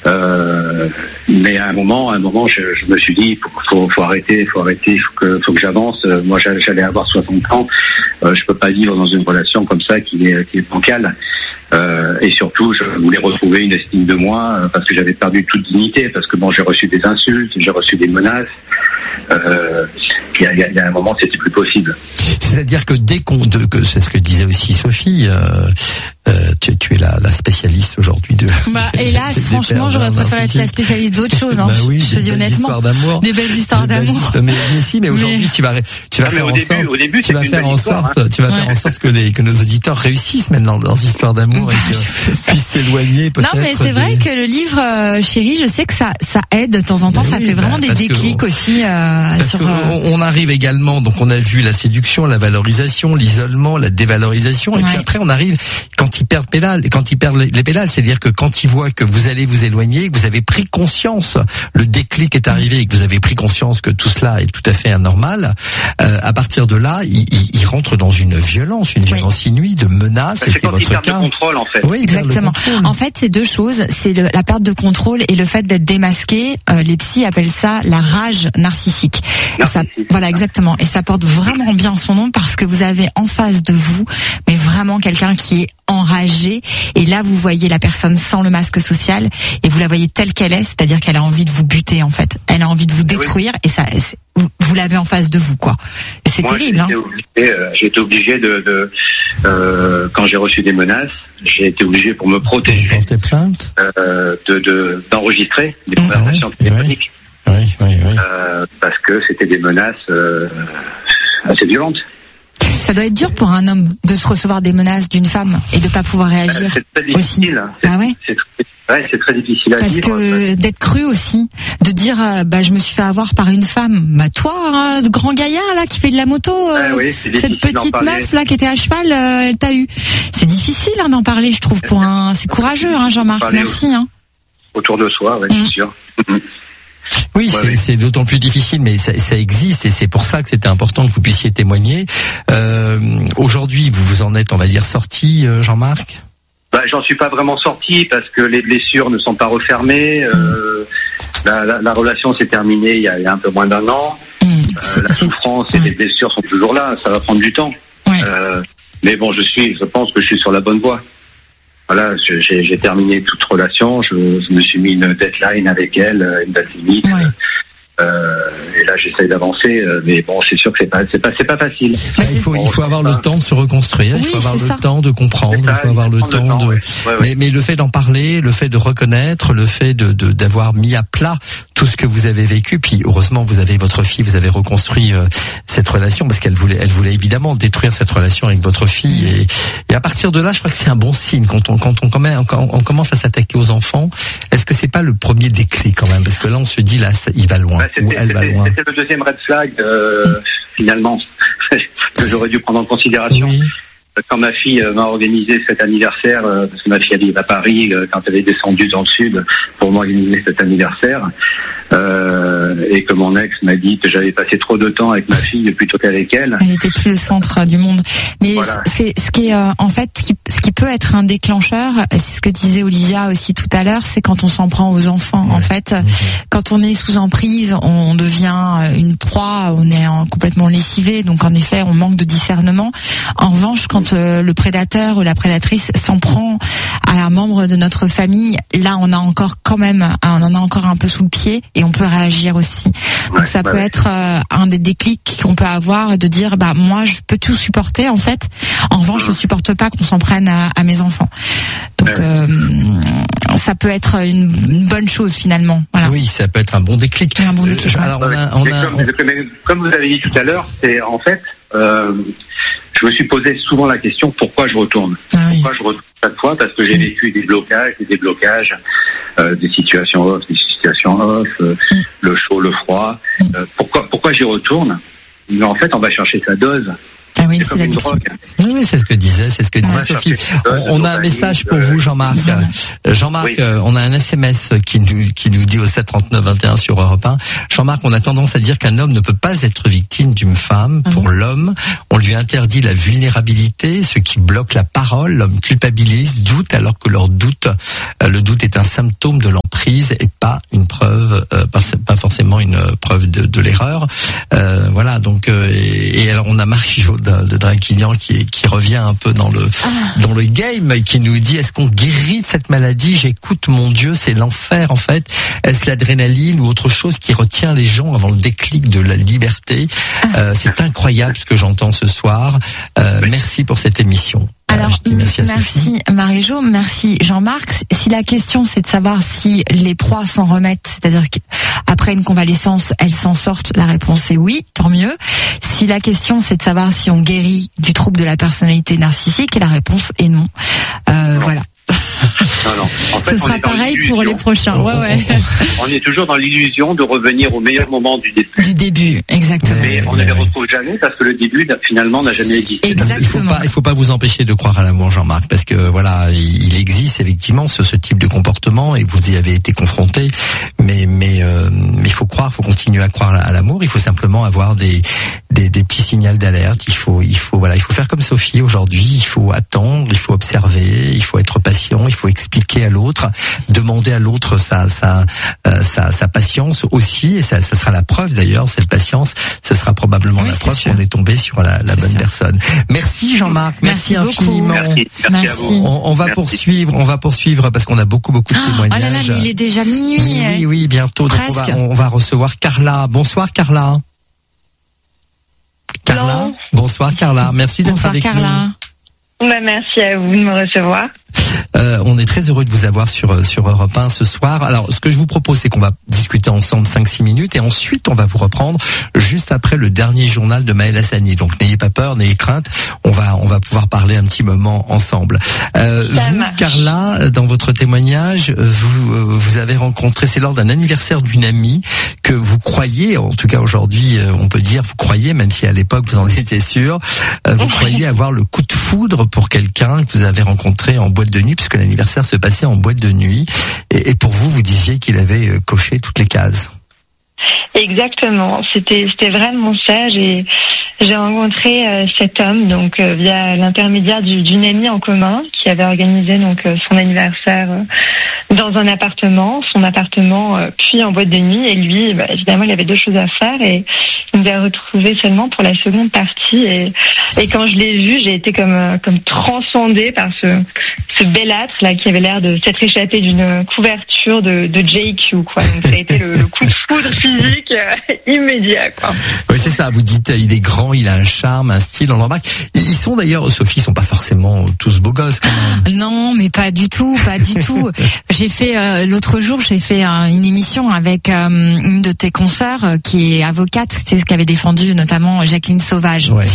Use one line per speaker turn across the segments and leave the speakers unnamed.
Mais à un moment, je me suis dit, faut arrêter, faut que j'avance. Moi, j'allais avoir 60 ans. Je peux pas vivre dans une relation comme ça qui est bancale. Et surtout, je voulais retrouver une estime de moi parce que j'avais perdu toute dignité. Parce que j'ai reçu des insultes, j'ai reçu des menaces. Il y a un moment, c'était plus possible.
C'est-à-dire que que c'est ce que disait aussi Sophie. Tu es la spécialiste aujourd'hui de.
Hélas, franchement, j'aurais préféré être la spécialiste d'autre chose. Hein.
Oui,
je te dis honnêtement. Des belles histoires d'amour.
Mais aujourd'hui, tu vas faire en sorte que nos auditeurs réussissent maintenant leurs histoires d'amour et qu'ils puissent s'éloigner peut-être.
Non, mais c'est vrai que le livre Chérie, je sais que ça aide de temps en temps. Ça fait vraiment des déclics aussi.
On arrive également, donc on a vu la séduction, la valorisation, l'isolement, la dévalorisation, et puis après on arrive quand ils perdent les pédales, c'est-à-dire que quand ils voient que vous allez vous éloigner, que vous avez pris conscience, le déclic est arrivé et que vous avez pris conscience que tout cela est tout à fait anormal, à partir de là, ils rentrent dans une violence inouïe, de menaces.
C'était votre cas. De contrôle, en fait.
Oui, exactement. En fait, c'est deux choses, c'est la perte de contrôle et le fait d'être démasqué. Les psys appellent ça la rage narcissique. Voilà, exactement. Et ça porte vraiment bien son nom parce que vous avez en face de vous, mais vraiment quelqu'un qui est enragée, et là vous voyez la personne sans le masque social et vous la voyez telle qu'elle est, c'est-à-dire qu'elle a envie de vous buter en fait, elle a envie de vous détruire et ça, vous l'avez en face de vous quoi. Et c'est terrible.
J'ai été obligé de quand j'ai reçu des menaces, j'ai été obligé pour me protéger d'enregistrer des conversations téléphoniques. Parce que c'était des menaces assez violentes.
Ça doit être dur pour un homme de se recevoir des menaces d'une femme et de pas pouvoir réagir.
C'est très difficile. C'est très difficile à vivre.
Parce que d'être cru aussi, de dire je me suis fait avoir par une femme. Toi, grand gaillard là qui fait de la moto, cette petite meuf là qui était à cheval, elle t'a eu. C'est difficile d'en parler, je trouve. C'est courageux, Jean-Marc. Merci.
Autour de soi, c'est sûr.
Oui, c'est d'autant plus difficile, mais ça existe et c'est pour ça que c'était important que vous puissiez témoigner. Aujourd'hui, vous en êtes, on va dire, sorti, Jean-Marc ?
J'en suis pas vraiment sorti parce que les blessures ne sont pas refermées. La relation s'est terminée il y a un peu moins d'1 an. La souffrance et les blessures sont toujours là. Ça va prendre du temps. Mais bon, je pense que je suis sur la bonne voie. Voilà, j'ai terminé toute relation. Je me suis mis une deadline avec elle, une date limite. Et là, j'essaye d'avancer, mais bon, c'est sûr que c'est pas facile.
Il faut avoir le temps de se reconstruire. Il faut avoir le temps de comprendre. Il faut avoir le temps de. Mais le fait d'en parler, le fait de reconnaître, le fait d'avoir mis à plat tout ce que vous avez vécu, puis heureusement vous avez votre fille, vous avez reconstruit cette relation parce qu'elle voulait évidemment détruire cette relation avec votre fille et à partir de là, je crois que c'est un bon signe quand on commence à s'attaquer aux enfants. Est-ce que c'est pas le premier déclic quand même, parce que là on se dit là il va loin ou elle va loin.
C'était le deuxième red flag finalement que j'aurais dû prendre en considération. Quand ma fille m'a organisé cet anniversaire, parce que ma fille habite à Paris, quand elle est descendue dans le sud pour m'organiser cet anniversaire, et que mon ex m'a dit que j'avais passé trop de temps avec ma fille plutôt qu'avec elle.
Elle n'était plus le centre du monde. Mais c'est ce qui est en fait ce qui peut être un déclencheur, c'est ce que disait Olivia aussi tout à l'heure, c'est quand on s'en prend aux enfants. En fait, quand on est sous emprise, on devient une proie, on est complètement lessivé, donc en effet, on manque de discernement. En revanche, quand le prédateur ou la prédatrice s'en prend à un membre de notre famille, là on en a encore un peu sous le pied et on peut réagir aussi. Donc ça peut être un des déclics qu'on peut avoir, de dire moi je peux tout supporter en fait. En revanche, je supporte pas qu'on s'en prenne à mes enfants. Donc ça peut être une bonne chose finalement. Voilà.
Oui, ça peut être un bon déclic.
Alors comme vous avez dit tout à l'heure, c'est en fait je me suis posé souvent la question pourquoi je retourne. Pourquoi je retourne chaque fois, parce que j'ai vécu des blocages, des situations off, le chaud, le froid. Pourquoi j'y retourne? Mais en fait, on va chercher sa dose.
Ah oui, c'est l'addiction.
Oui, c'est ce que disait Sophie. On a un message pour vous, Jean-Marc. Jean-Marc, on a un SMS qui nous dit au 739-21 sur Europe 1. Jean-Marc, on a tendance à dire qu'un homme ne peut pas être victime d'une femme. Pour l'homme, on lui interdit la vulnérabilité, ce qui bloque la parole. L'homme culpabilise, doute, alors que le doute est un symptôme de l'emprise et pas une preuve, pas forcément une preuve de l'erreur. Voilà, donc et alors on a Marie-Jo de Draguignan qui revient un peu dans le game et qui nous dit: est-ce qu'on guérit de cette maladie? J'écoute, mon Dieu, c'est l'enfer en fait. Est-ce l'adrénaline ou autre chose qui retient les gens avant le déclic de la liberté? C'est incroyable ce que j'entends ce soir. Merci pour cette émission.
Alors, merci Marie-Jo, merci Jean-Marc. Si la question c'est de savoir si les proies s'en remettent, c'est-à-dire qu'après une convalescence, elles s'en sortent, la réponse est oui, tant mieux. Si la question c'est de savoir si on guérit du trouble de la personnalité narcissique, et la réponse est non. Voilà.
Non. En fait,
ce sera pareil pour les prochains.
On est toujours dans l'illusion de revenir au meilleur moment du début.
Du début, exactement.
Mais on ne les retrouve jamais parce que le début, finalement, n'a jamais existé.
Exactement.
Il faut pas vous empêcher de croire à l'amour, Jean-Marc, parce que voilà, il existe effectivement ce type de comportement et vous y avez été confronté. Mais il faut continuer à croire à l'amour. Il faut simplement avoir des petits signaux d'alerte. Il faut faire comme Sophie aujourd'hui. Il faut attendre, il faut observer, il faut être patient, il faut expliquer à l'autre, demander à l'autre sa patience aussi, et ça sera la preuve d'ailleurs, cette patience, ce sera probablement la preuve qu'on est tombé sur la bonne personne. Merci Jean-Marc, merci infiniment.
Merci à vous.
On va poursuivre parce qu'on a beaucoup de témoignages.
Oh là là, mais il est déjà minuit.
Oui, bientôt. Donc on va recevoir Carla. Bonsoir Carla. Bonsoir Carla. Merci d'être avec nous.
Merci à vous de me recevoir.
On est très heureux de vous avoir sur Europe 1 ce soir. Alors, ce que je vous propose, c'est qu'on va discuter ensemble 5-6 minutes et ensuite, on va vous reprendre juste après le dernier journal de Maël Hassani. Donc, n'ayez pas peur, n'ayez crainte. On va pouvoir parler un petit moment ensemble. Vous, Carla, dans votre témoignage, vous avez rencontré, c'est lors d'un anniversaire d'une amie que vous croyez, en tout cas aujourd'hui, on peut dire, vous croyez, même si à l'époque vous en étiez sûr, vous croyez avoir le coup de foudre pour quelqu'un que vous avez rencontré en boîte de nuit, puisque l'anniversaire se passait en boîte de nuit. Et pour vous disiez qu'il avait coché toutes les cases.
Exactement. C'était vraiment ça. J'ai rencontré cet homme donc via l'intermédiaire d'une amie en commun qui avait organisé donc son anniversaire dans un appartement, puis en boîte de nuit. Et lui, évidemment, il avait deux choses à faire et il nous a retrouvés seulement pour la seconde partie. Et quand je l'ai vu, j'ai été comme transcendée par ce belâtre là qui avait l'air de s'être échappé d'une couverture de JQ quoi. Donc ça a été le coup de foudre physique immédiat quoi.
Oui, c'est ça. Vous dites, il est grand, il a un charme, un style, on l'embarque. Ils sont d'ailleurs, Sophie, ils sont pas forcément tous beaux gosses quand même.
Non, mais pas du tout. J'ai fait l'autre jour, une émission avec une de tes consoeurs qui est avocate, c'est ce qu'avait défendu notamment Jacqueline Sauvage. Ouais.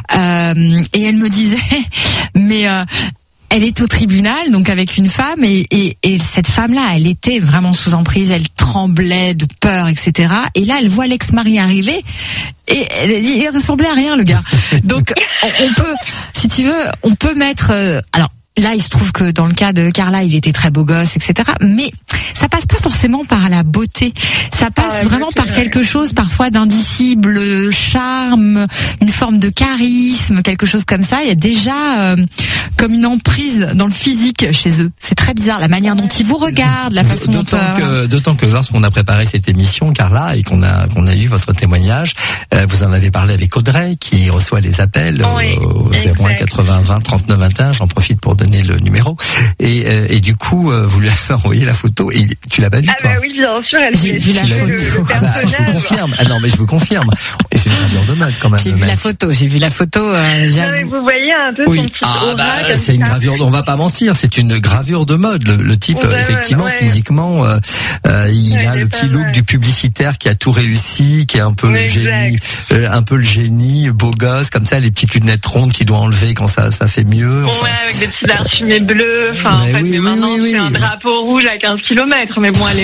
Et elle me disait, mais elle est au tribunal, donc avec une femme, et cette femme-là, elle était vraiment sous emprise, elle tremblait de peur, etc. Et là, elle voit l'ex-mari arriver, et il ressemblait à rien, le gars. Donc, on peut, si tu veux, on peut mettre, alors, là, il se trouve que dans le cas de Carla, il était très beau gosse, etc. Mais ça passe pas forcément par la beauté. Ça passe vraiment par quelque chose, parfois d'indicible charme, une forme de charisme, quelque chose comme ça. Il y a déjà comme une emprise dans le physique chez eux. C'est très bizarre, la manière dont ils vous regardent, la façon
d'autant que lorsqu'on a préparé cette émission, Carla, et qu'on a eu votre témoignage, vous en avez parlé avec Audrey, qui reçoit les appels au 01 80 20 39 21. J'en profite pour donner le numéro. Et du coup, vous lui avez envoyé la photo. Et tu l'as pas vu, toi?
Oui, bien sûr,
j'ai vu la photo.
Je vous confirme. Ah non, mais je vous confirme. Et c'est une gravure de mode, quand même.
J'ai vu la photo.
Vous voyez un peu son petit aura.
C'est une gravure. On va pas mentir. C'est une gravure de mode. Le type, effectivement, physiquement, il a le petit look du publicitaire qui a tout réussi, qui est un peu le génie, beau gosse, comme ça, les petites lunettes rondes qu'il doit enlever quand ça fait mieux.
Enfin, avec des petits dards fumés bleus. Enfin, maintenant, c'est un drapeau rouge à 15 km. Mais bon, à l'époque, on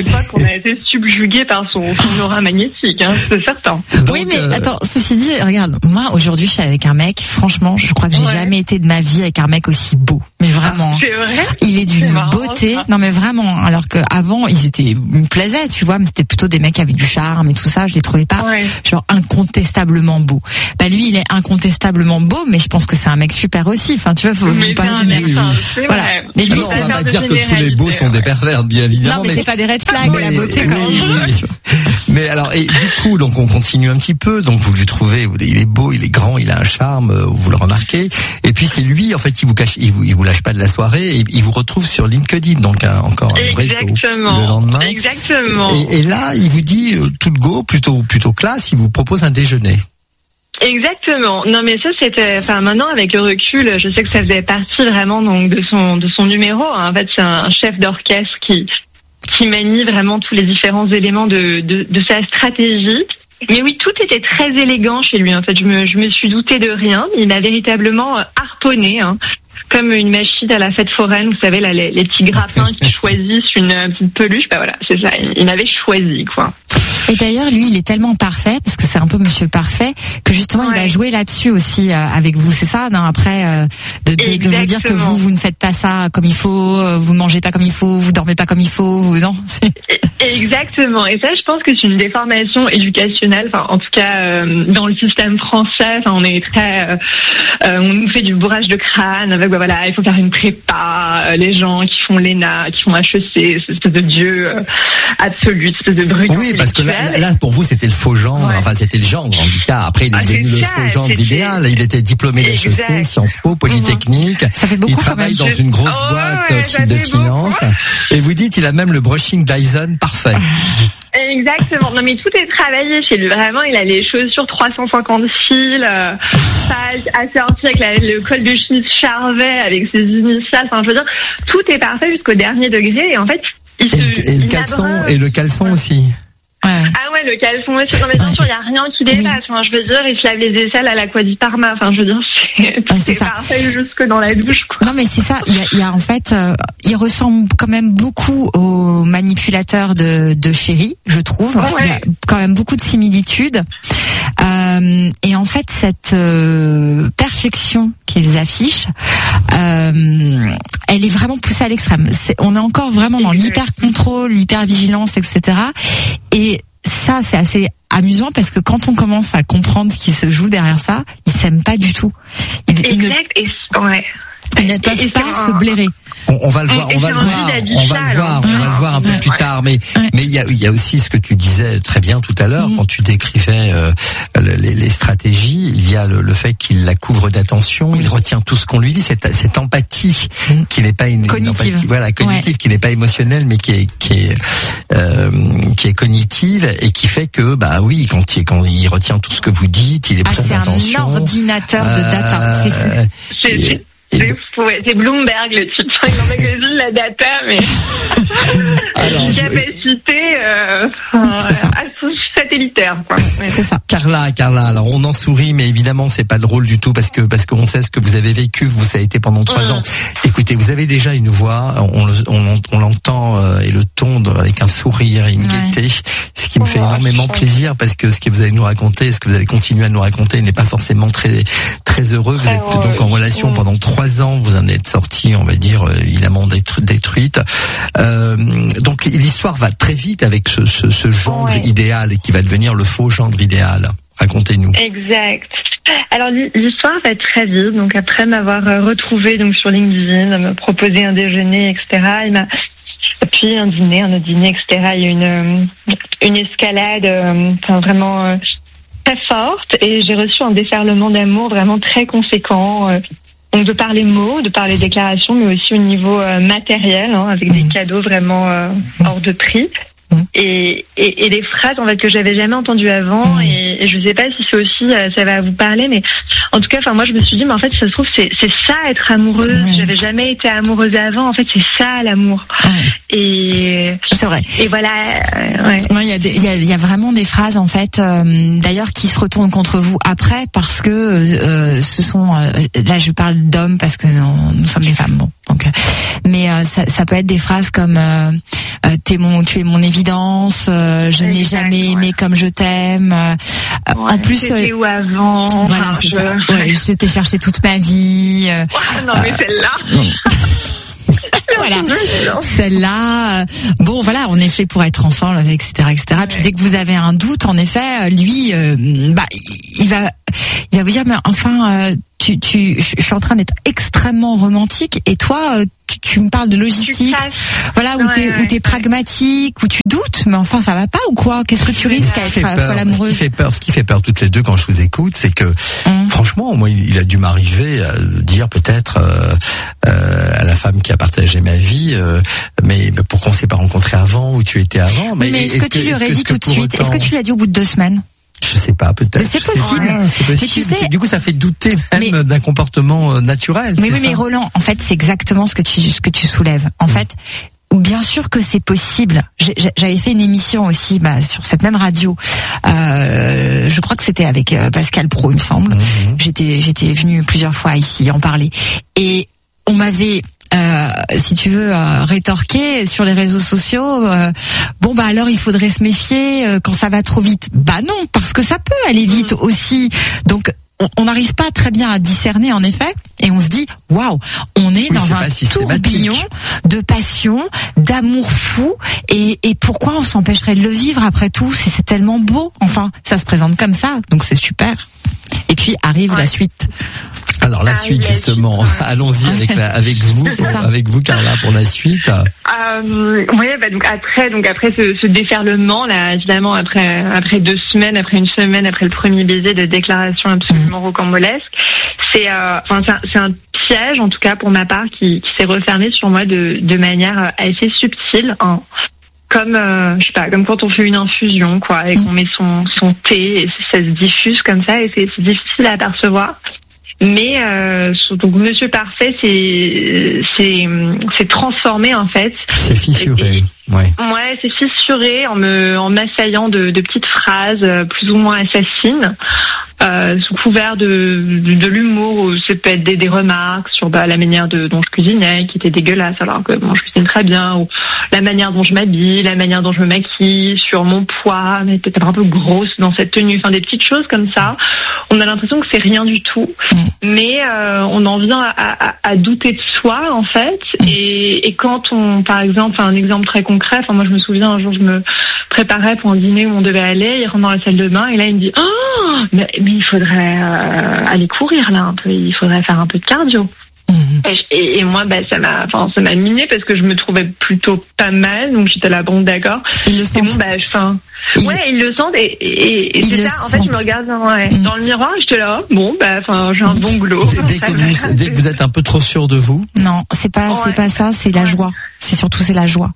a été subjugué par son aura magnétique, c'est certain.
Donc, oui, mais attends, ceci dit, regarde, moi aujourd'hui je suis avec un mec, franchement, je crois que j'ai jamais été de ma vie avec un mec aussi beau. Mais vraiment.
C'est vrai?
Il est d'une beauté. Non mais vraiment, alors qu'avant, ils me plaisaient, tu vois, mais c'était plutôt des mecs avec du charme et tout ça, je les trouvais pas genre incontestablement beaux. Bah lui, il est incontestablement beau, mais je pense que c'est un mec super aussi. Enfin, tu vois, faut pas
voilà. Mais lui, on va pas dire que tous les beaux sont des pervers, bien évidemment.
Non, mais c'est pas des red flags, la beauté quand même.
Mais alors, et du coup, donc on continue un petit peu. Donc vous lui trouvez, il est beau, il est grand, il a un charme, vous le remarquez. Et puis c'est lui, en fait, il vous lâche pas de la soirée. Et il vous retrouve sur LinkedIn, donc encore un réseau le lendemain.
Exactement.
Et là, il vous dit tout de go, plutôt classe. Il vous propose un déjeuner.
Exactement. Non mais ça c'était, maintenant avec le recul, je sais que ça faisait partie vraiment donc de son numéro. En fait, c'est un chef d'orchestre qui manie vraiment tous les différents éléments de sa stratégie. Mais oui, tout était très élégant chez lui. En fait, je me suis doutée de rien. Il m'a véritablement harponné, comme une machine à la fête foraine. Vous savez, là, les petits grappins qui choisissent une petite peluche. Bah voilà, c'est ça. Il m'avait choisi, quoi.
Et d'ailleurs, lui, il est tellement parfait, parce que c'est un peu Monsieur Parfait, que justement, il va jouer là-dessus aussi avec vous. C'est ça, non, après, de vous dire que vous ne faites pas ça comme il faut, vous ne mangez pas comme il faut, vous dormez pas comme il faut, non.
Exactement. Et ça, je pense que c'est une déformation éducationnelle. Enfin, en tout cas, dans le système français, on est très, on nous fait du bourrage de crâne avec, voilà, il faut faire une prépa. Les gens qui font l'ENA, qui font HEC, cette espèce de dieu absolu, cette espèce de brut.
Oui, parce que là, pour vous, c'était le faux gendre. Enfin, c'était le gendre, en tout cas. Après, il est devenu le faux gendre idéal. Il était diplômé d'HEC, Sciences Po, Polytechnique.
Ça fait beaucoup.
Il travaille dans une grosse boîte de finance. Et vous dites, il a même le brushing Dyson parfait.
Exactement. Non, mais tout est travaillé chez lui. Vraiment, il a les chaussures 350 fils, assorti avec le col de chemise Charvet, avec ses initiales. Enfin, je veux dire, tout est parfait jusqu'au dernier degré. Et en fait,
le caleçon aussi.
Ouais. Ah ouais, le caleçon aussi. Non mais bien sûr, il n'y a rien qui dépasse. Enfin, je veux dire, il se lave les aisselles à l'Aqua di Parma. Enfin, je veux dire, c'est parfait jusque dans la douche, quoi.
Non mais c'est ça. Il y a en fait, il ressemble quand même beaucoup au manipulateur de Chéri, je trouve. Ouais. Il y a quand même beaucoup de similitudes. Et en fait, cette perfection qu'ils affichent, elle est vraiment poussée à l'extrême. On est encore vraiment dans l'hyper-contrôle, l'hyper-vigilance, etc. Et ça, c'est assez amusant parce que quand on commence à comprendre ce qui se joue derrière ça, ils s'aiment pas du tout. Ils ne peuvent pas se blairer.
On va le voir un peu plus tard, mais il y a aussi ce que tu disais très bien tout à l'heure quand tu décrivais les stratégies. Il y a le fait qu'il la couvre d'attention, il retient tout ce qu'on lui dit, cette empathie qui n'est pas une
cognitive,
cognitive, qui n'est pas émotionnelle, mais qui est cognitive et qui fait que quand il retient tout ce que vous dites, il est prêt d'attention.
C'est un ordinateur de data, c'est fou.
C'est Bloomberg le type. Il emmagasine la data, mais une capacité satellitaire, quoi.
C'est ça.
Carla, alors on en sourit, mais évidemment c'est pas drôle du tout parce qu'on sait ce que vous avez vécu. Ça a été pendant 3 ans. Écoutez, vous avez déjà une voix, on l'entend et le ton avec un sourire et une gaieté, ce qui me fait énormément plaisir parce que ce que vous allez nous raconter, ce que vous allez continuer à nous raconter n'est pas forcément très très heureux. Vous êtes donc en relation pendant 3 ans, vous en êtes sortie, on va dire, évidemment détruite. Donc l'histoire va très vite avec ce gendre idéal qui va devenir le faux gendre idéal. Racontez-nous.
Exact. Alors l'histoire va très vite. Donc après m'avoir retrouvé donc sur LinkedIn, me proposer un déjeuner, etc. Il m'a puis un autre dîner, etc. Il y a une escalade, vraiment très forte, et j'ai reçu un déferlement d'amour vraiment très conséquent. Donc de par les mots, de par les déclarations, mais aussi au niveau matériel, avec des cadeaux vraiment hors de prix. Et des phrases en fait que j'avais jamais entendues avant, et je sais pas si c'est aussi ça va vous parler, mais en tout cas moi je me suis dit, mais en fait ça se trouve c'est ça être amoureuse. J'avais jamais été amoureuse avant, en fait c'est ça l'amour. Et
c'est vrai.
Et voilà.
Il y a vraiment des phrases en fait d'ailleurs qui se retournent contre vous après, parce que ce sont là je parle d'hommes parce que nous sommes les femmes, bon. Donc, mais ça peut être des phrases comme tu es mon évidence, je n'ai jamais aimé comme je t'aime. En plus,
c'était où avant.
Voilà, c'est ça. Ouais, je t'ai cherché toute ma vie.
Non mais celle-là.
Voilà, celle-là. Bon, voilà, on est fait pour être ensemble, etc., etc. Ouais. Puis dès que vous avez un doute, en effet, lui, il va vous dire, mais enfin, je suis en train d'être extrêmement romantique, et toi, tu me parles de logistique, voilà, où t'es pragmatique, où tu doutes, mais enfin, ça va pas ou quoi? Qu'est-ce que tu risques à être folle amoureuse?
Ce qui fait peur toutes les deux quand je vous écoute, c'est que franchement, moi, il a dû m'arriver à dire peut-être à la femme qui a partagé ma vie, mais pourquoi on s'est pas rencontrés avant, où tu étais avant?
Mais est-ce que tu lui aurais dit tout de suite? Est-ce que tu l'as dit au bout de 2 semaines?
Je sais pas, peut-être.
Mais c'est possible.
C'est possible. Mais tu sais, du coup, ça fait douter même d'un comportement naturel.
Mais oui, mais Roland, en fait, c'est exactement ce que tu soulèves. En fait, bien sûr que c'est possible. J'avais fait une émission aussi, sur cette même radio. Je crois que c'était avec Pascal Pro, il me semble. J'étais venue plusieurs fois ici en parler. Et on m'avait si tu veux rétorquer sur les réseaux sociaux, alors il faudrait se méfier quand ça va trop vite. Bah non, parce que ça peut aller vite aussi. Donc on n'arrive pas très bien à discerner, en effet, et on se dit waouh, on est dans un tourbillon de passion, d'amour fou, et pourquoi on s'empêcherait de le vivre après tout? C'est tellement beau. Enfin, ça se présente comme ça, donc c'est super. Et puis arrive la suite.
Alors la suite, justement, allons-y avec vous Carla, pour la suite.
Donc après ce déferlement là, évidemment après 2 semaines, après une semaine, après le premier baiser de déclaration absolument rocambolesque, c'est un piège, en tout cas pour ma part, qui s'est refermé sur moi de manière assez subtile, hein. Comme je sais pas, comme quand on fait une infusion, quoi, et qu'on met son thé, et ça se diffuse comme ça, et c'est difficile à apercevoir. Mais donc Monsieur Parfait c'est transformé, en fait.
C'est fissuré.
Ouais, c'est fissuré en m'assaillant de petites phrases plus ou moins assassines, sous couvert de l'humour. Ça peut être des remarques sur la manière dont je cuisinais, qui était dégueulasse, alors que je cuisine très bien, ou la manière dont je m'habille, la manière dont je me maquille, sur mon poids, mais peut-être un peu grosse dans cette tenue, enfin des petites choses comme ça. On a l'impression que c'est rien du tout, mais on en vient à douter de soi, en fait. Et quand par exemple, un exemple très concret, moi je me souviens, un jour je me préparais pour un dîner où on devait aller, il rentre dans la salle de bain et là il me dit mais il faudrait aller courir là un peu, il faudrait faire un peu de cardio. Et moi, ça m'a miné, parce que je me trouvais plutôt pas mal, donc j'étais là, bon, d'accord.
Ils le sentent.
Ils le sentent, et c'est ça. En fait, je me regarde dans le miroir, et j'étais là, j'ai un bon glow.
Dès que vous êtes un peu trop sûr de vous.
Non, c'est pas ça, c'est la joie. C'est la joie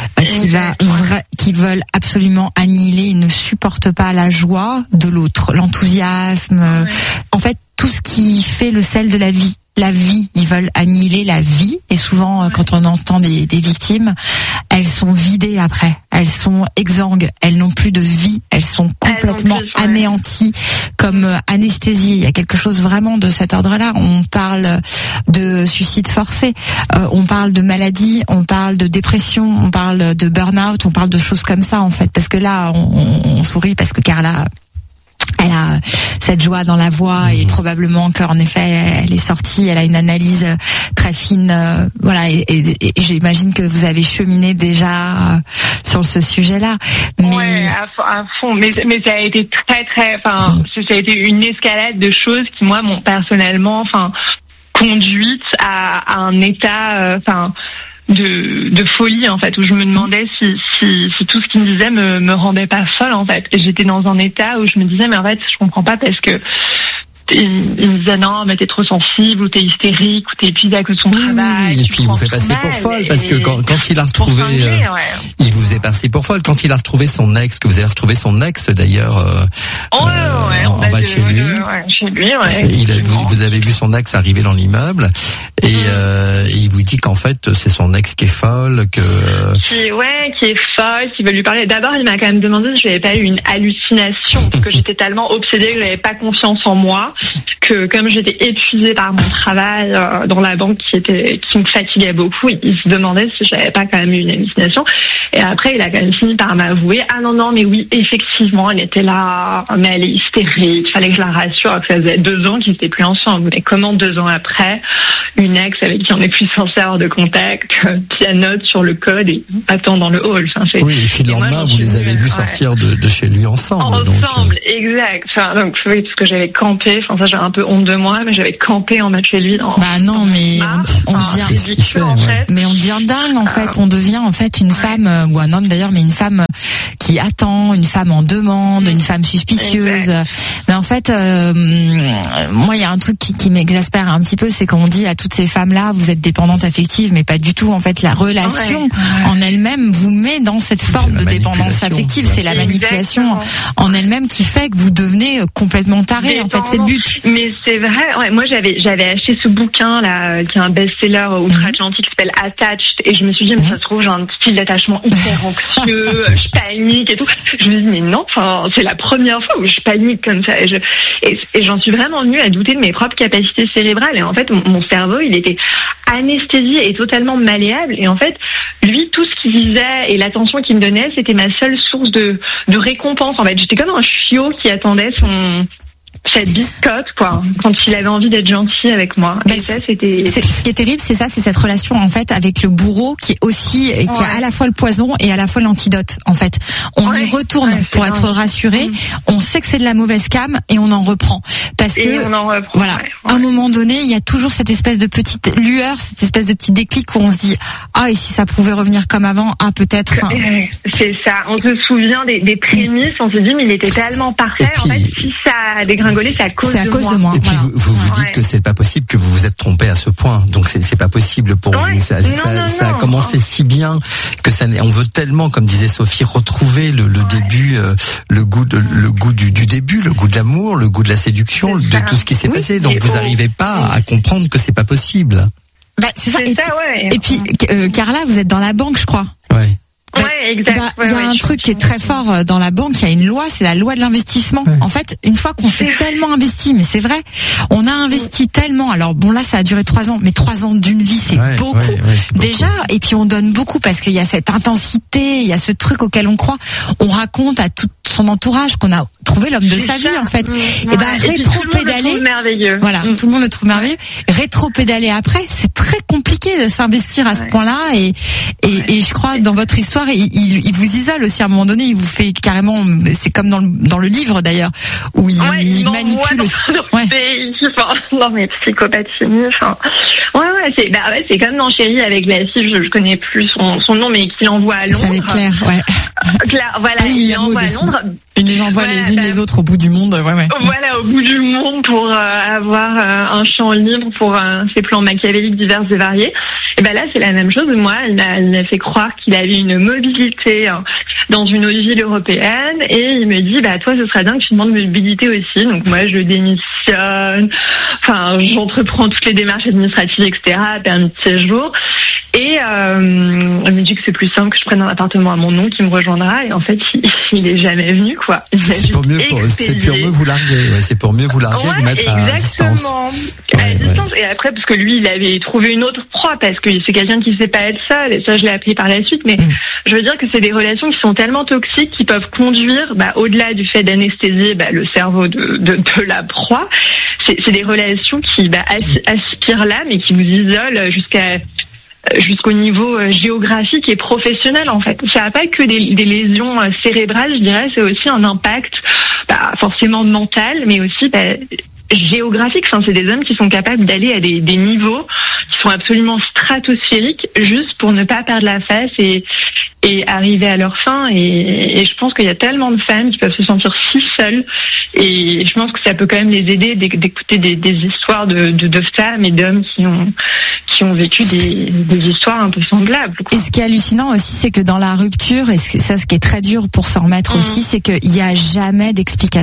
qui veulent absolument annihiler. Ils ne supportent pas la joie de l'autre, l'enthousiasme. En fait, tout ce qui fait le sel de la vie. La vie, ils veulent annihiler la vie, et souvent quand on entend des victimes, elles sont vidées après, elles sont exsangues, elles n'ont plus de vie, elles sont complètement anéanties, comme anesthésie. Il y a quelque chose vraiment de cet ordre-là. On parle de suicide forcé, on parle de maladie, on parle de dépression, on parle de burn-out, on parle de choses comme ça, en fait, parce que là on sourit parce que Carla, elle a cette joie dans la voix, et probablement qu'en effet elle est sortie, elle a une analyse très fine, et j'imagine que vous avez cheminé déjà sur ce sujet-là.
Ouais, à fond, mais ça a été très ça a été une escalade de choses qui, moi, m'ont personnellement conduite à un état de folie, en fait, où je me demandais si tout ce qu'il me disait me rendait pas folle, en fait. Et j'étais dans un état où je me disais, mais en fait, je comprends pas, parce que il me disait non, mais t'es trop sensible, ou t'es hystérique, ou t'es épuisée à cause de son travail.
Et puis il vous fait passer pour folle, parce que quand il a retrouvé, il vous est passé pour folle. Quand il a retrouvé son ex, que vous avez retrouvé son ex d'ailleurs en bas de chez lui. Vous avez vu son ex arriver dans l'immeuble, et il vous dit qu'en fait c'est son ex qui est folle, qui
est folle, qui veut lui parler. D'abord, il m'a quand même demandé si je n'avais pas eu une hallucination, parce que j'étais tellement obsédée que je n'avais pas confiance en moi. que comme j'étais épuisée par mon travail dans la banque qui me fatiguait beaucoup, il se demandait si j'avais pas quand même eu une hallucination. Et après, il a quand même fini par m'avouer, ah non, mais oui, effectivement, elle était là, mais elle est hystérique, fallait que je la rassure, que ça faisait 2 ans qu'ils étaient plus ensemble. Mais comment 2 ans après, une ex avec qui on est plus censé avoir de contact, pianote sur le code et attend dans le hall. Enfin,
oui, et puis le lendemain, vous les avez vus sortir de chez lui ensemble.
Ensemble, exact. Enfin, donc, oui, parce que j'avais campé, enfin, ça, j'avais un peu honte de moi, mais j'avais campé en bas de chez lui.
Bah non, mais on devient dingue, en fait. On devient, en fait, une femme, ou un homme d'ailleurs, mais une femme qui attend, une femme en demande, une femme suspicieuse. Exact. Mais en fait, moi, il y a un truc qui m'exaspère un petit peu, c'est qu'on dit à toutes ces femmes-là, vous êtes dépendantes affectives, mais pas du tout. En fait, la relation en elle-même vous met dans cette forme de dépendance affective. C'est la manipulation en elle-même qui fait que vous devenez complètement taré. En fait, c'est le but.
Mais c'est vrai. Ouais, moi, j'avais acheté ce bouquin là, qui est un best-seller outre-Atlantique, qui s'appelle Attached, et je me suis dit, mais ça se trouve, j'ai un style d'attachement hyper anxieux, je panique et tout. Je me dis, mais non, enfin, c'est la première fois où je panique comme ça. Et j'en suis vraiment venue à douter de mes propres capacités cérébrales. Et en fait, mon cerveau, il était anesthésié et totalement malléable. Et en fait, lui, tout ce qu'il disait et l'attention qu'il me donnait, c'était ma seule source de récompense. En fait, j'étais comme un chiot qui attendait cette biscotte, quoi, quand il avait envie d'être gentil avec moi. Et ça, c'était...
Ce qui est terrible, c'est ça, c'est cette relation, en fait, avec le bourreau qui a à la fois le poison et à la fois l'antidote, en fait. On y retourne pour être rassuré. On sait que c'est de la mauvaise cam et on en reprend. Parce que, voilà, à un moment donné, il y a toujours cette espèce de petite lueur, cette espèce de petit déclic où on se dit, ah, et si ça pouvait revenir comme avant, ah, peut-être, enfin.
C'est ça. On se souvient des prémices, on se dit, mais il était tellement parfait. En fait, si ça a dégringolé, c'est à cause de moi.
Et puis vous dites que c'est pas possible, que vous vous êtes trompé à ce point. Donc c'est pas possible pour vous. Ça a commencé si bien que on veut tellement, comme disait Sophie, retrouver le début, le goût du début, le goût de l'amour, le goût de la séduction, de tout ce qui s'est passé. Donc vous n'arrivez pas à comprendre que c'est pas possible.
Bah c'est ça. Et puis Carla, vous êtes dans la banque, je crois.
Ouais.
Ouais, exact.
Il y a un truc qui est très fort dans la banque, il y a une loi, c'est la loi de l'investissement. En fait, une fois qu'on s'est tellement investi, mais c'est vrai, on a investi tellement, alors bon là ça a duré 3 ans, mais 3 ans d'une vie c'est beaucoup. C'est déjà, et puis on donne beaucoup parce qu'il y a cette intensité, il y a ce truc auquel on croit, on raconte à tout son entourage qu'on a trouvé l'homme de sa vie en fait. Et ben rétro-pédaler, voilà, tout le monde le trouve merveilleux. Rétro-pédaler après, c'est très compliqué de s'investir à ce point-là et je crois dans votre histoire, il vous isole aussi à un moment donné, il vous fait carrément, c'est comme dans le livre d'ailleurs, où il manipule aussi.
Non mais psychopathie, enfin. C'est comme dans Chérie avec la fille, je connais plus son nom, mais qui l'envoie à Londres.
C'est avec Claire,
Claire, voilà, il l'envoie à Londres.
Il les envoie les unes les autres au bout du monde,
Voilà, au bout du monde pour avoir un champ libre pour ses plans machiavéliques divers et variés. Et ben là, c'est la même chose. Moi, il m'a fait croire qu'il avait une mobilité dans une autre ville européenne et il me dit, toi, ce serait dingue que tu demandes mobilité aussi. Donc moi, je démissionne. Enfin, j'entreprends toutes les démarches administratives, etc., permis de séjour. Et il me dit que c'est plus simple que je prenne un appartement à mon nom qui me rejoindra. Et en fait, il est jamais venu, quoi.
C'est pour mieux vous larguer. Ouais, c'est pour mieux vous larguer, vous mettre à distance.
À distance. Et après, parce que lui, il avait trouvé une autre proie, parce que c'est quelqu'un qui sait pas être seul. Et ça, je l'ai appris par la suite. Mais je veux dire que c'est des relations qui sont tellement toxiques qui peuvent conduire, au-delà du fait d'anesthésier le cerveau de la proie. C'est des relations qui aspirent l'âme et qui vous isolent jusqu'au niveau géographique et professionnel en fait. Ça n'a pas que des lésions cérébrales, je dirais, c'est aussi un impact forcément mental, mais aussi géographique. Enfin, c'est des hommes qui sont capables d'aller à des niveaux qui sont absolument stratosphériques juste pour ne pas perdre la face et arriver à leur fin. Et je pense qu'il y a tellement de femmes qui peuvent se sentir si seules. Et je pense que ça peut quand même les aider d'écouter des histoires de femmes et d'hommes qui ont vécu des histoires un peu semblables, quoi.
Et ce qui est hallucinant aussi, c'est que dans la rupture, et ça, ce qui est très dur pour s'en remettre aussi, c'est qu'il n'y a jamais d'explication.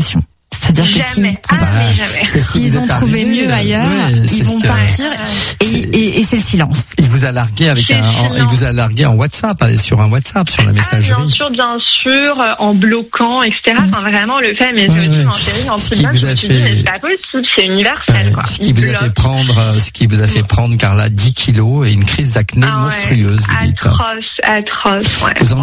C'est-à-dire que s'ils ont trouvé mieux ailleurs, ils vont partir et c'est le silence.
Il vous a largué il vous a largué en WhatsApp, sur un WhatsApp, sur la messagerie.
Bien sûr, en bloquant, etc. Enfin, vraiment, le fait, mais en
ce qui vous a fait,
mais c'est pas possible, c'est universel, quoi.
Ce qui vous a fait prendre, Carla, 10 kilos et une crise d'acné monstrueuse, vous dites.
Atroce, ouais.
Vous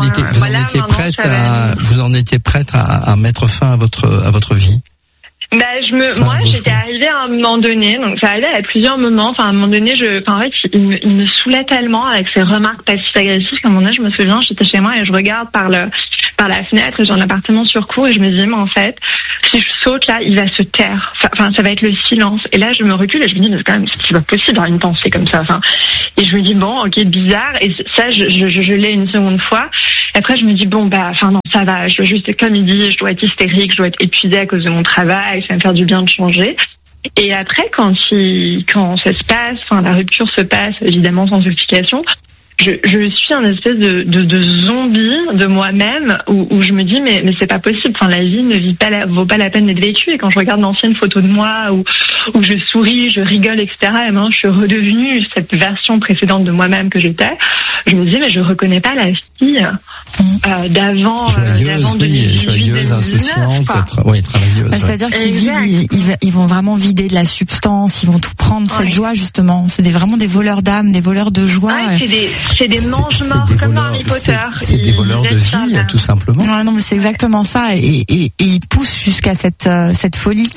en étiez prête à mettre fin à votre vie?
Moi, j'étais arrivée à un moment donné, donc ça arrivait à plusieurs moments. Enfin, à un moment donné, en fait, il me saoulait tellement avec ses remarques passives-agressives qu'à un moment donné, je me souviens, j'étais chez moi et je regarde par la fenêtre et j'ai un appartement sur cour et je me disais, mais en fait, si je saute là, il va se taire. Enfin, ça va être le silence. Et là, je me recule et je me dis, mais quand même, c'est pas possible d'avoir une pensée comme ça. Enfin, et je me dis, bon, ok, bizarre. Et ça, je l'ai une seconde fois. Après, je me dis, bon, non, ça va. Je dois juste, comme il dit, je dois être hystérique, je dois être épuisée à cause de mon travail, ça va me faire du bien de changer. Et après, quand ça se passe, la rupture se passe, évidemment, sans explication, je suis un espèce de zombie de moi-même où je me dis mais c'est pas possible. Enfin, la vie vaut pas la peine d'être vécue. Et quand je regarde d'anciennes photos de moi où je souris, je rigole, etc. Et maintenant je suis redevenue cette version précédente de moi-même que j'étais. Je me dis mais je reconnais pas la fille d'avant.
Joyeuse, insouciante, travailleuse.
C'est-à-dire qu'ils vont vraiment vider de la substance, ils vont tout prendre, cette joie justement. C'est vraiment des voleurs d'âme, des voleurs de joie.
C'est des mange-morts comme dans Harry Potter.
C'est des voleurs de vie, tout simplement.
Non, mais c'est exactement ça. Et ils poussent jusqu'à cette folie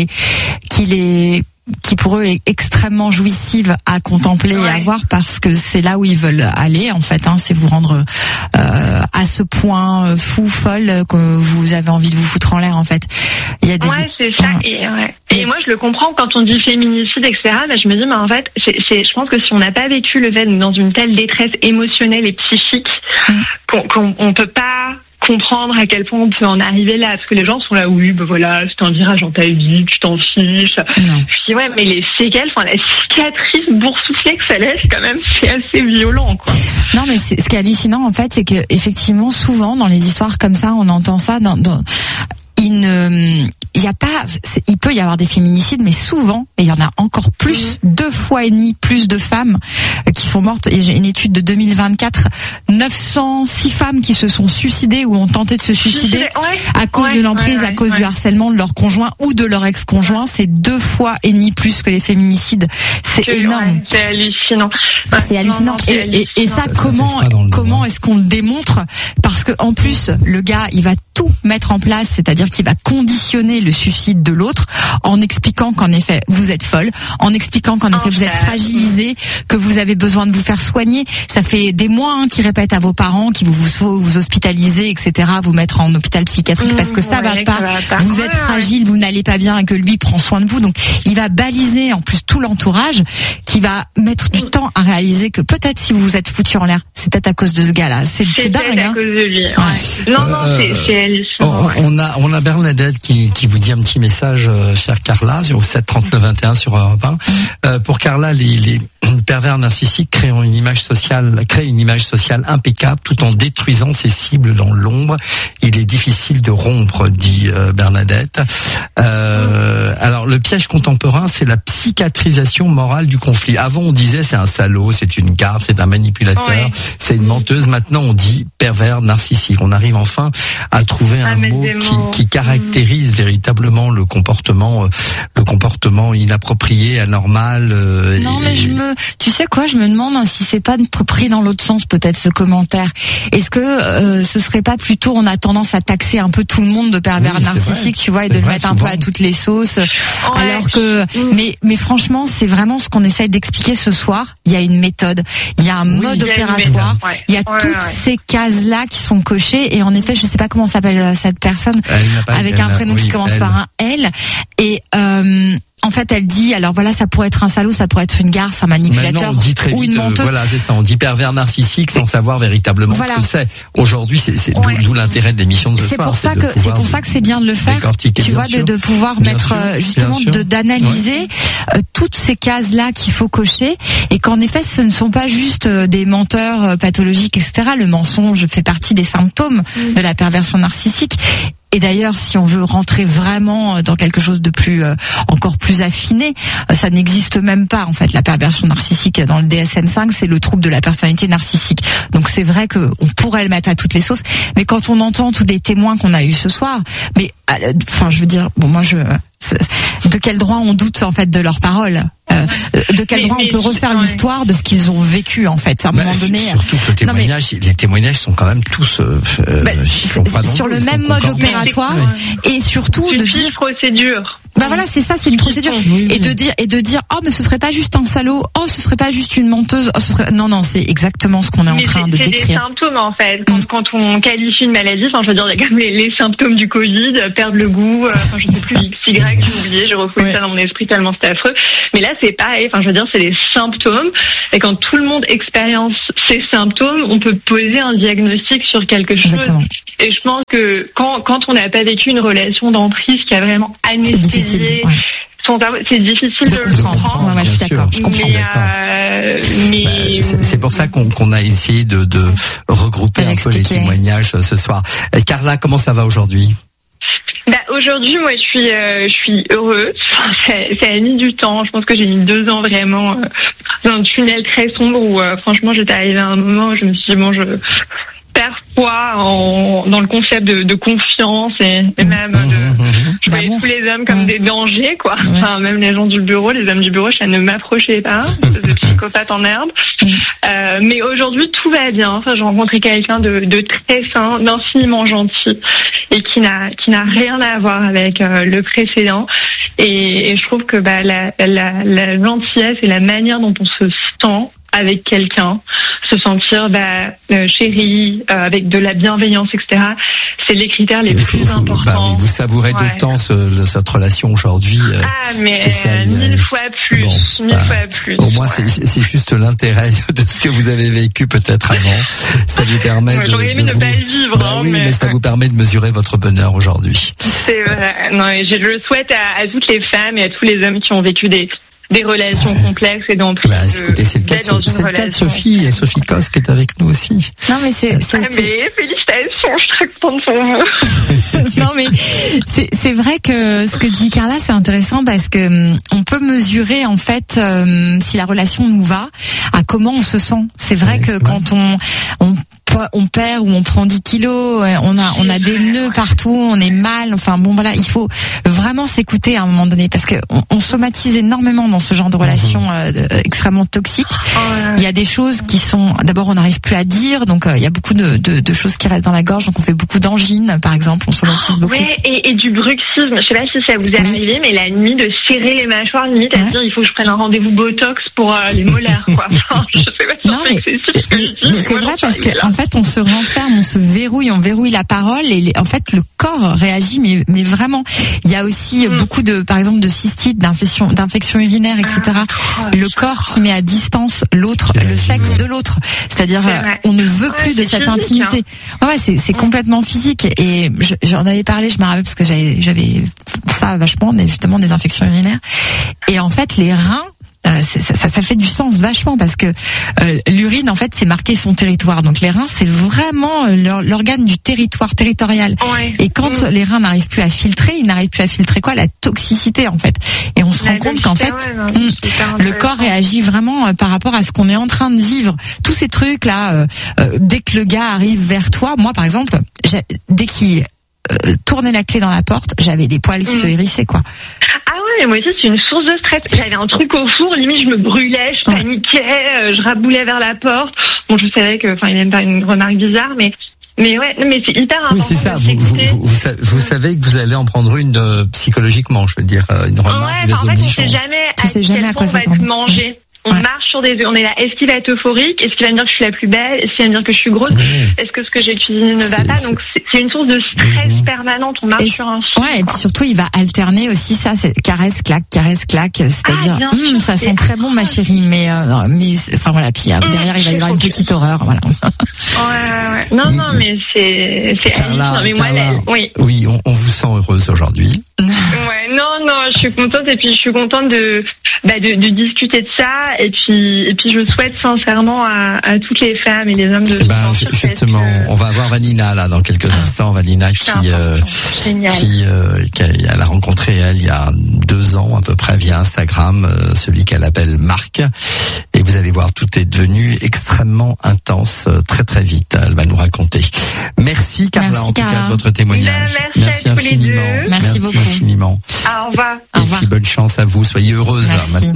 qui pour eux est extrêmement jouissive à contempler et à voir, parce que c'est là où ils veulent aller en fait. C'est vous rendre à ce point folle que vous avez envie de vous foutre en l'air en fait. Il y a
c'est ça. Et moi je le comprends quand on dit féminicide, etc. Mais je me dis mais en fait je pense que si on n'a pas vécu le fait dans une telle détresse émotionnelle et psychique qu'on peut pas comprendre à quel point on peut en arriver là, parce que les gens sont là, oui, c'est un virage dans ta vie, tu t'en fiches. Je dis mais les séquelles, la cicatrice boursouflée que ça laisse, quand même, c'est assez violent, quoi.
Non, mais ce qui est hallucinant, en fait, c'est que effectivement, souvent dans les histoires comme ça, on entend ça il peut y avoir des féminicides, mais souvent, et il y en a encore plus, 2,5 fois plus de femmes qui sont mortes. Et j'ai une étude de 2024, 906 femmes qui se sont suicidées ou ont tenté de se suicider à cause de l'emprise, à cause du harcèlement de leur conjoint ou de leur ex-conjoint. C'est 2,5 fois plus que les féminicides. C'est énorme.
C'est hallucinant.
C'est hallucinant. Et ça, comment est-ce qu'on le démontre? Parce que en plus, le gars, il va tout mettre en place, c'est-à-dire qu'il va conditionner le suicide de l'autre en expliquant qu'en effet vous êtes folle, en expliquant qu'en effet vous êtes fragilisée, que vous avez besoin de vous faire soigner. Ça fait des mois qu'ils répètent à vos parents qu'il faut vous hospitaliser, etc., vous mettre en hôpital psychiatrique parce que ça va pas, vous êtes fragile, vous n'allez pas bien et que lui prend soin de vous. Donc il va baliser en plus tout l'entourage qui va mettre du temps à réaliser que peut-être si vous vous êtes foutu en l'air, c'est peut-être à cause de ce gars-là. C'est dingue,
à cause de lui. C'est hallucinant.
On a Bernadette qui vous dit un petit message, chère Carla, 07 39 21 sur Europe 1. Pour Carla, les pervers narcissiques créent une image sociale impeccable tout en détruisant ses cibles dans l'ombre. Il est difficile de rompre, dit Bernadette. Alors le piège contemporain, c'est la psychiatrisation morale du conflit. Avant on disait c'est un salaud, c'est une garce, c'est un manipulateur, c'est une menteuse. Maintenant on dit pervers narcissique. On arrive enfin à trouver un mot qui caractérise véritablement le comportement inapproprié, anormal.
Non mais tu sais quoi, je me demande si c'est pas pris dans l'autre sens peut-être ce commentaire. Est-ce que ce serait pas plutôt, on a tendance à taxer un peu tout le monde de pervers narcissique, tu vois, et de le mettre un peu à toutes les sauces, alors que mais franchement, c'est vraiment ce qu'on essaye d'expliquer ce soir. Il y a une méthode, il y a un mode opératoire, il y a toutes ces cases-là qui sont cochées, et en effet, je sais pas comment s'appelle cette personne avec un prénom qui commence par un L, et en fait, elle dit, alors voilà, ça pourrait être un salaud, ça pourrait être une garce, un manipulateur, ou une menteuse.
Voilà, c'est ça. On dit pervers narcissique sans savoir véritablement ce que c'est. Aujourd'hui, c'est d'où l'intérêt de l'émission de ce soir.
C'est pour ça que c'est bien de le faire. Tu vois, de pouvoir mettre, justement, d'analyser toutes ces cases-là qu'il faut cocher, et qu'en effet, ce ne sont pas juste des menteurs pathologiques, etc. Le mensonge fait partie des symptômes de la perversion narcissique. Et d'ailleurs, si on veut rentrer vraiment dans quelque chose de plus, encore plus affiné, ça n'existe même pas, en fait. La perversion narcissique dans le DSM-5, c'est le trouble de la personnalité narcissique. Donc c'est vrai que on pourrait le mettre à toutes les sauces, mais quand on entend tous les témoins qu'on a eus ce soir, mais, enfin, je veux dire, bon, moi, de quel droit on doute, en fait, de leurs paroles? De quel droit on peut refaire l'histoire de ce qu'ils ont vécu, en fait, à un moment donné.
Surtout que les témoignages sont quand même tous
sur le même mode opératoire, et surtout de dire
procédure.
Voilà, c'est ça, c'est une procédure. Et de dire, oh, mais ce serait pas juste un salaud, oh, ce serait pas juste une menteuse, oh, ce serait, non, c'est exactement ce qu'on est en train de décrire.
C'est des symptômes, en fait. Quand on qualifie une maladie, enfin, je veux dire, il y a quand même les symptômes du Covid, perdre le goût, enfin, je sais plus, XY, j'ai oublié, j'ai refoulé ça dans mon esprit tellement c'était affreux. Mais là, c'est pareil, enfin, je veux dire, c'est des symptômes. Et quand tout le monde expérience ces symptômes, on peut poser un diagnostic sur quelque chose.
Exactement.
Et je pense que quand on n'a pas vécu une relation d'emprise qui a vraiment anesthésié c'est difficile de le comprendre.
Ouais, je suis d'accord. Je comprends.
Mais
c'est pour ça qu'on a essayé de regrouper un peu les témoignages ce soir. Carla, comment ça va aujourd'hui?
Aujourd'hui, moi, je suis heureuse. Ça a mis du temps. Je pense que j'ai mis 2 ans vraiment dans un tunnel très sombre où, franchement, j'étais arrivée à un moment où je me suis dit, bon, je perds foi dans le concept de confiance et même je voyais tous les hommes comme des dangers, quoi. Enfin, même les gens du bureau, les hommes du bureau, ça ne m'approchait pas, de psychopathe en herbe. Mais aujourd'hui, tout va bien. Enfin, j'ai rencontré quelqu'un de très sain, d'infiniment gentil et qui n'a rien à voir avec le précédent. Et je trouve que la gentillesse et la manière dont on se sent avec quelqu'un, se sentir chéri, avec de la bienveillance, etc. C'est les critères les plus importants.
Vous savourez d'autant cette relation aujourd'hui.
Mais 1000 fois plus. Bon, 1000 fois plus.
Au moins, c'est juste l'intérêt de ce que vous avez vécu peut-être avant. Ça vous permet
j'aurais aimé ne pas le vivre.
Mais ça vous permet de mesurer votre bonheur aujourd'hui.
C'est vrai. Non, et je le souhaite à toutes les femmes et à tous les hommes qui ont vécu des relations complexes et donc
écoutez, c'est le cas de Sophie Cos qui est avec nous aussi.
Non mais mais
félicitations, je suis très contente pour vous.
Non mais c'est vrai que ce que dit Carla, c'est intéressant parce que on peut mesurer en fait si la relation nous va, à comment on se sent. C'est vrai que quand on perd ou on prend 10 kilos, on a des nœuds partout, on est mal, enfin bon voilà, il faut vraiment s'écouter à un moment donné parce que on somatise énormément dans ce genre de relations extrêmement toxiques. Il y a des choses qui sont, d'abord on n'arrive plus à dire, donc il y a beaucoup de choses qui restent dans la gorge, donc on fait beaucoup d'angines par exemple, on somatise beaucoup.
Ouais, et du bruxisme, je sais pas si ça vous est arrivé, mais la nuit de serrer les mâchoires, limite à dire il faut que je prenne un rendez-vous Botox pour les molaires, quoi. Enfin, je sais pas si
c'est vrai parce que en fait on se renferme, on se verrouille, on verrouille la parole et en fait le corps réagit, mais vraiment. Il y a aussi beaucoup par exemple de cystites, d'infections urinaires, etc. Le corps qui met à distance l'autre, le sexe de l'autre. C'est-à-dire on ne veut plus de cette intimité. C'est complètement physique. Et j'en avais parlé, je me rappelle parce que j'avais ça vachement, justement des infections urinaires. Et en fait les reins, ça fait du sens vachement parce que l'urine en fait c'est marqué son territoire, donc les reins c'est vraiment l'organe du territorial. Et quand les reins n'arrivent plus à filtrer, ils n'arrivent plus à filtrer quoi, la toxicité en fait. Et on se rend compte qu'en fait le corps réagit vraiment par rapport à ce qu'on est en train de vivre. Tous ces trucs là, dès que le gars arrive vers toi, moi par exemple, dès qu'il tournait la clé dans la porte, j'avais des poils qui se hérissaient quoi.
Mais moi aussi, c'est une source de stress. J'avais un truc au four, limite, je me brûlais, je paniquais, je raboulais vers la porte. Bon, je savais que, enfin, il n'y a même pas une remarque bizarre, mais ouais, mais c'est hyper important.
Oui, c'est ça. Vous savez que vous allez en prendre une psychologiquement, je veux dire, une remarque désobligeante.
Tu sais jamais à quoi ça va être mangé. On marche sur des œufs. On est là. Est-ce qu'il va être euphorique? Est-ce qu'il va me dire que je suis la plus belle? Est-ce qu'il va me dire que je suis grosse? Est-ce que ce que j'ai cuisiné ne va pas? Donc c'est une source de stress permanente. On marche sur un fil.
Ouais, et puis surtout il va alterner aussi ça, c'est caresse claque, c'est-à-dire ça sent très bon ma chérie, mais enfin voilà, puis derrière il va y avoir une petite horreur, voilà.
Ouais. Non, mais c'est
Carla,
mais moi
oui, on vous sent heureuse aujourd'hui.
Ouais, non, je suis contente et puis je suis contente de discuter de ça et puis je souhaite sincèrement à toutes les femmes et les hommes de
justement, on va avoir Vanina là dans quelques instants. Vanina qui elle a rencontré il y a 2 ans à peu près via Instagram, celui qu'elle appelle Marc. Et vous allez voir, tout est devenu extrêmement intense très très vite. Elle va nous raconter. Merci Carla, en tout cas de votre témoignage.
Merci
infiniment.
Merci beaucoup.
Infiniment.
Au revoir.
Et puis bonne chance à vous. Soyez heureuse.